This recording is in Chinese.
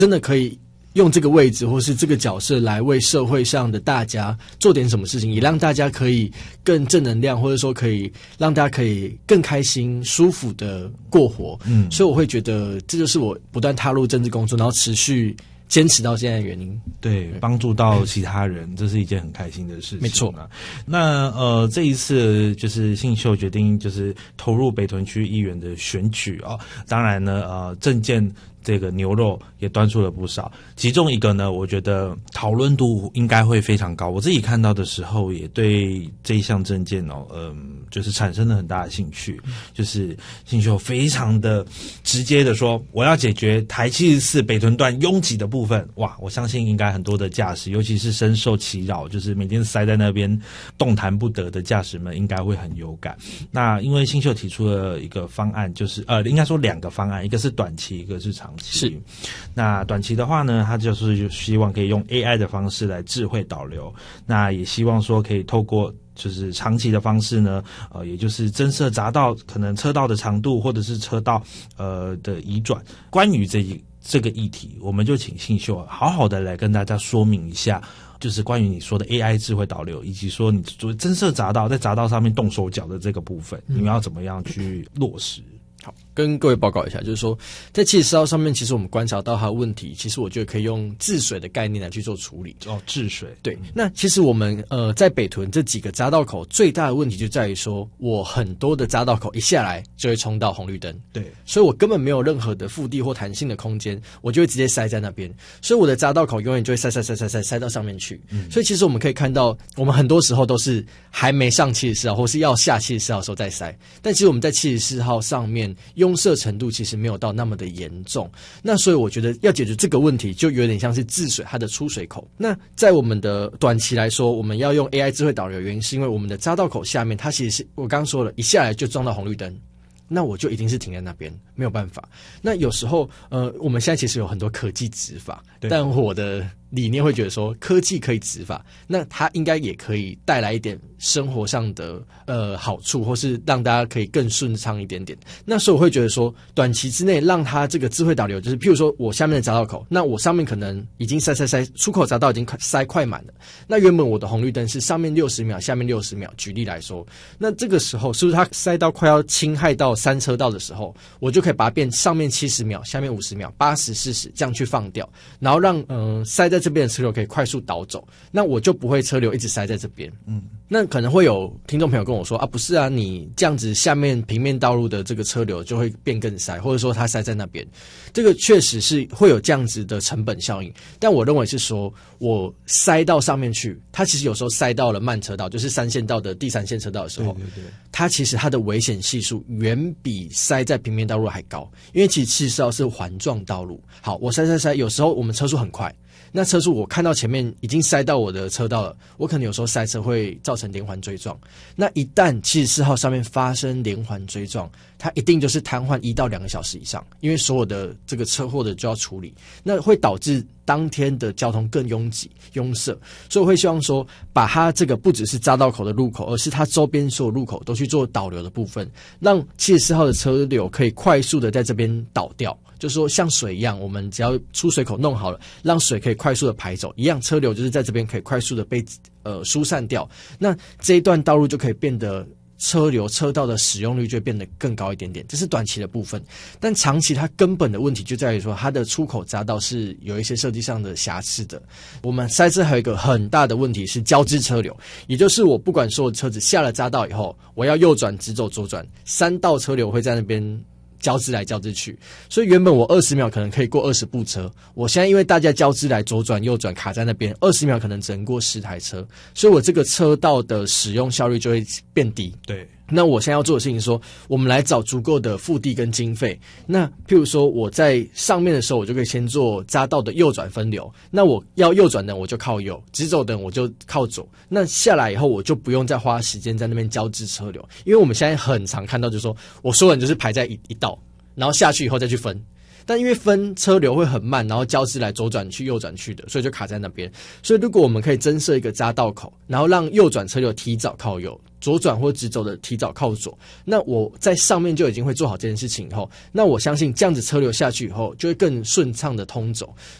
真的可以用这个位置或是这个角色来为社会上的大家做点什么事情，也让大家可以更正能量，或者说可以让大家可以更开心舒服的过活。所以我会觉得这就是我不断踏入政治工作然后持续坚持到现在的原因。 对，帮助到其他人，这是一件很开心的事情。 没错。 那这一次就是信秀决定就是投入北屯区议员的选举啊，当然呢政见这个牛肉也端出了不少，其中一个呢，我觉得讨论度应该会非常高。我自己看到的时候，也对这一项政见就是产生了很大的兴趣。就是信秀非常的直接的说，我要解决台74北屯段拥挤的部分。哇，我相信应该很多的驾驶，尤其是深受其扰，就是每天塞在那边动弹不得的驾驶们，应该会很有感。那因为信秀提出了一个方案，就是应该说2个方案，一个是短期，一个是长期。 是， 那短期的话呢，他就是希望可以用 AI 的方式来智慧导流，那也希望说可以透过就是长期的方式呢，也就是增设匝道可能车道的长度或者是车道的移转。关于这个议题，我们就请信秀好好的来跟大家说明一下，就是关于你说的 AI 智慧导流，以及说你增设匝道在匝道上面动手脚的这个部分，你们要怎么样去落实？ 好，跟各位报告一下，就是说在74号上面，其实我们观察到它的问题，其实我觉得可以用治水的概念来去做处理。 治水。 对，那其实我们在北屯这几个匝道口最大的问题就在于说，我很多的匝道口一下来就会冲到红绿灯， 对， 所以我根本没有任何的腹地或弹性的空间，我就会直接塞在那边，所以我的匝道口永远就会塞到上面去。所以其实我们可以看到，我们很多时候都是还没上74号或是要下74号的时候再塞，但其实我们在74号上面拥塞程度其实没有到那么的严重。那所以我觉得要解决这个问题，就有点像是治水它的出水口。那在我们的短期来说，我们要用 AI 智慧导流的原因，是因为我们的匝道口下面，它其实是我刚刚说了，一下来就撞到红绿灯，那我就一定是停在那边，没有办法。那有时候我们现在其实有很多科技执法，但我的理念会觉得说，科技可以执法，那它应该也可以带来一点生活上的好处，或是让大家可以更顺畅一点点。那所以我会觉得说，短期之内让它这个智慧导流，就是譬如说我下面的匝道口，那我上面可能已经塞，出口匝道已经塞快满了，那原本我的红绿灯是上面60秒，下面60秒，举例来说，那这个时候是不是它塞到快要侵害到3车道的时候，我就可以把它变上面70秒，下面50秒，80、40这样去放掉，然后让塞在这边的车流可以快速倒走，那我就不会车流一直塞在这边。那可能会有听众朋友跟我说啊，不是啊，你这样子下面平面道路的这个车流就会变更塞，或者说它塞在那边，这个确实是会有这样子的成本效应。但我认为是说，我塞到上面去，它其实有时候塞到了慢车道，就是3线道的第3线车道的时候，它其实它的危险系数远比塞在平面道路还高，因为其实74号是环状道路。好，我塞，有时候我们车速很快，那车速我看到前面已经塞到我的车道了，我可能有时候塞车会造成连环追撞。那一旦74号上面发生连环追撞，它一定就是瘫痪1到2个小时以上，因为所有的这个车祸的就要处理，那会导致当天的交通更拥挤拥塞。所以我会希望说，把它这个不只是匝道口的路口，而是它周边所有路口都去做导流的部分，让74号的车流可以快速的在这边导掉。就是说像水一样，我们只要出水口弄好了，让水可以快速的排走，一样车流就是在这边可以快速的被疏散掉，那这一段道路就可以变得车流车道的使用率就会变得更高一点点，这是短期的部分。但长期它根本的问题就在于说，它的出口匝道是有一些设计上的瑕疵的。我们塞车还有一个很大的问题是交织车流，也就是我不管所有车子下了匝道以后，我要右转直走左转，3道车流会在那边交织来交织去，所以原本我20秒可能可以过20部车，我现在因为大家交织来左转右转卡在那边，20秒可能只能过10台车，所以我这个车道的使用效率就会变低。 对， 那我现在要做的事情是说，我们来找足够的腹地跟经费。那譬如说我在上面的时候，我就可以先做匝道的右转分流。那我要右转的我就靠右，直走的我就靠左。那下来以后，我就不用再花时间在那边交织车流，因为我们现在很常看到就是说，我所有人就是排在一道，然后下去以后再去分。 但因为分车流会很慢，然后交织来左转去右转去的，所以就卡在那边。所以如果我们可以增设一个匝道口，然后让右转车流提早靠右，左转或直走的提早靠左，那我在上面就已经会做好这件事情以后，那我相信这样子车流下去以后就会更顺畅的通走。